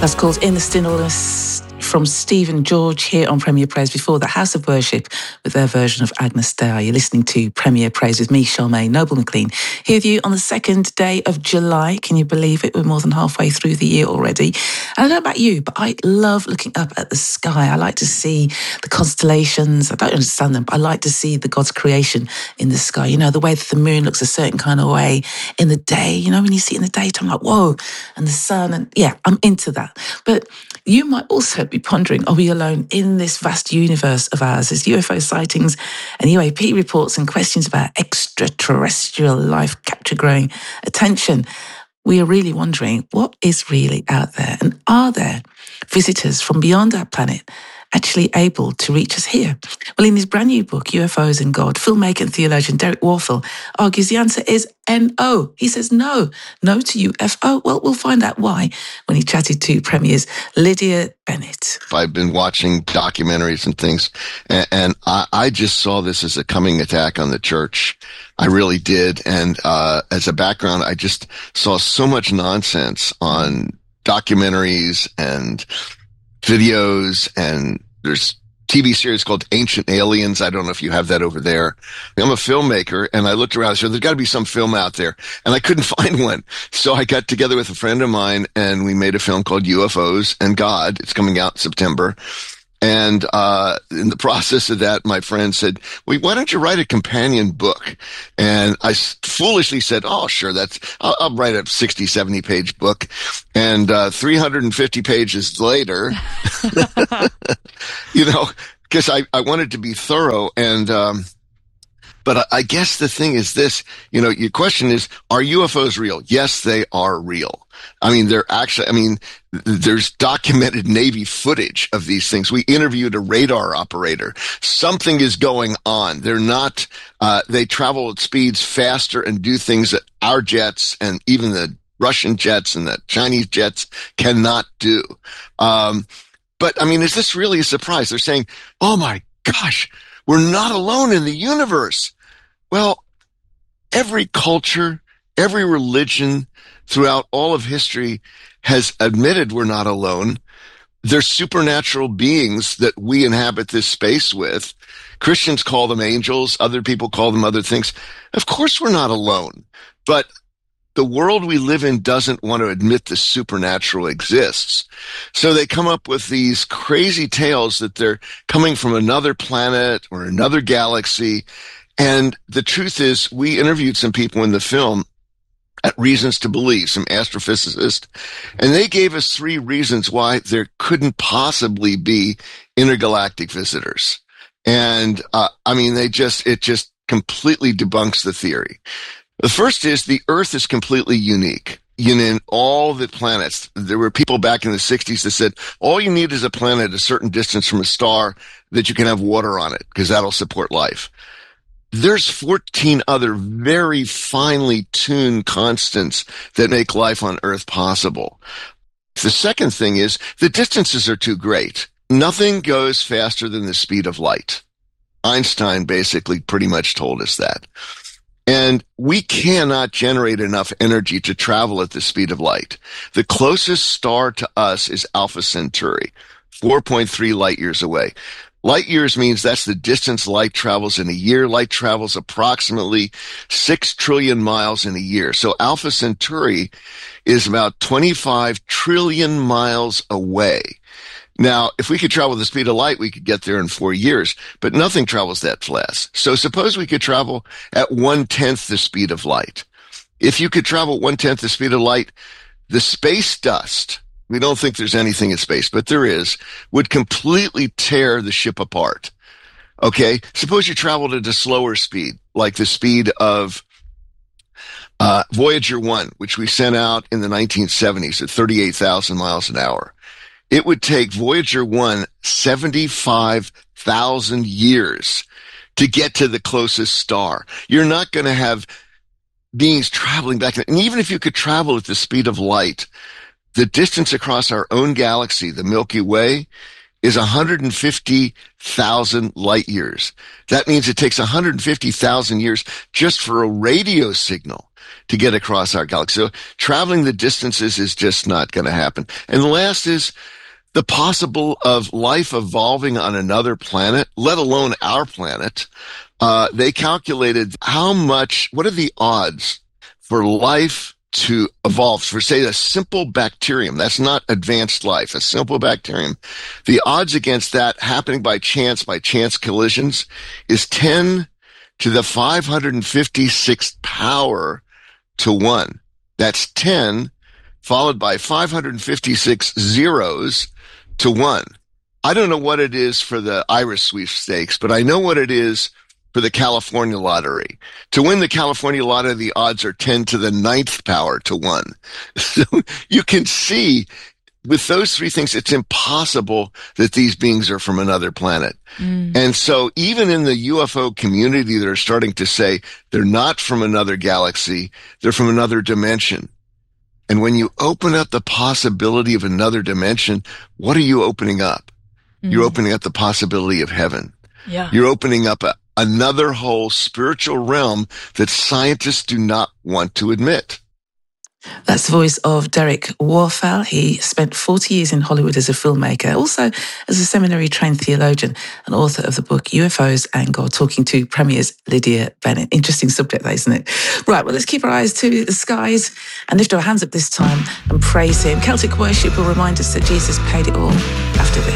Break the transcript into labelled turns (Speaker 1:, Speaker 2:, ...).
Speaker 1: That's called In the Stillness from Stephen George here on Premier Praise. Before the House of Worship with their version of Agnus Dei. You're listening to Premier Praise with me, Charmaine Noble McLean, here with you on the second day of July. Can you believe it? We're more than halfway through the year already. And I don't know about you, but I love looking up at the sky. I like to see the constellations. I don't understand them, but I like to see the God's creation in the sky. You know, the way that the moon looks a certain kind of way in the day. You know, when you see it in the daytime, like, whoa, and the sun. And yeah, I'm into that. But you might also be pondering, are we alone in this vast universe of ours? As UFO sightings and UAP reports and questions about extraterrestrial life capture growing attention, we are really wondering what is really out there, and are there visitors from beyond our planet actually able to reach us here? Well, in his brand new book, UFOs and God, filmmaker and theologian Derek Warfel argues the answer is no. He says no to UFO. Well, we'll find out why when he chatted to Premier's Lydia Bennett.
Speaker 2: I've been watching documentaries and things, and I just saw this as a coming attack on the church. I really did. And as a background, I just saw so much nonsense on documentaries and videos, and there's TV series called Ancient Aliens. I don't know if you have that over there. I'm a filmmaker, and I looked around and said, there's got to be some film out there, and I couldn't find one. So I got together with a friend of mine, and we made a film called UFOs and God. It's coming out in September. And in the process of that, my friend said, well, why don't you write a companion book? And I foolishly said, oh, sure, I'll write a 60, 70-page book. And 350 pages later, you know, because I wanted to be thorough. And but I guess the thing is this, you know, your question is, are UFOs real? Yes, they are real. I mean, there's documented Navy footage of these things. We interviewed a radar operator. Something is going on. They're not, they travel at speeds faster and do things that our jets and even the Russian jets and the Chinese jets cannot do. But I mean, is this really a surprise? They're saying, oh my gosh, we're not alone in the universe. Well, every culture, every religion throughout all of history has admitted we're not alone. There's supernatural beings that we inhabit this space with. Christians call them angels. Other people call them other things. Of course we're not alone. But the world we live in doesn't want to admit the supernatural exists. So they come up with these crazy tales that they're coming from another planet or another galaxy. And the truth is, we interviewed some people in the film at Reasons to Believe, some astrophysicists, and they gave us 3 reasons why there couldn't possibly be intergalactic visitors. And I mean, it just completely debunks the theory. The first is the Earth is completely unique. You know, in all the planets, there were people back in the 60s that said, all you need is a planet a certain distance from a star that you can have water on it, because that'll support life. There's 14 other very finely tuned constants that make life on Earth possible. The second thing is the distances are too great. Nothing goes faster than the speed of light. Einstein basically pretty much told us that. And we cannot generate enough energy to travel at the speed of light. The closest star to us is Alpha Centauri, 4.3 light years away. Light years means that's the distance light travels in a year. Light travels approximately 6 trillion miles in a year. So Alpha Centauri is about 25 trillion miles away. Now, if we could travel the speed of light, we could get there in 4 years, but nothing travels that fast. So suppose we could travel at 1/10 the speed of light. If you could travel 1/10 the speed of light, the space dust, we don't think there's anything in space, but there is, would completely tear the ship apart. Okay? Suppose you traveled at a slower speed, like the speed of Voyager 1, which we sent out in the 1970s at 38,000 miles an hour. It would take Voyager 1 75,000 years to get to the closest star. You're not going to have beings traveling back. And even if you could travel at the speed of light, the distance across our own galaxy, the Milky Way, is 150,000 light years. That means it takes 150,000 years just for a radio signal to get across our galaxy. So traveling the distances is just not going to happen. And the last is the possible of life evolving on another planet, let alone our planet. They calculated what are the odds for life to evolve, for say a simple bacterium, that's not advanced life, a simple bacterium. The odds against that happening by chance collisions, is 10 to the 556th power to 1. That's 10 followed by 556 zeros to 1. I don't know what it is for the Irish sweepstakes, but I know what it is for the California lottery. To win the California lottery, the odds are 10 to the 9th power to 1. So you can see with those three things, it's impossible that these beings are from another planet. And so even in the UFO community, they're starting to say they're not from another galaxy, they're from another dimension. And when you open up the possibility of another dimension, what are you opening up? You're opening up the possibility of heaven.
Speaker 3: Yeah.
Speaker 2: You're opening up another whole spiritual realm that scientists do not want to admit.
Speaker 1: That's the voice of Derek Warfel. He spent 40 years in Hollywood as a filmmaker, also as a seminary-trained theologian and author of the book UFOs and God, talking to Premier's Lydia Bennett. Interesting subject, that, isn't it? Right, well, let's keep our eyes to the skies and lift our hands up this time and praise him. Celtic worship will remind us that Jesus paid it all after this.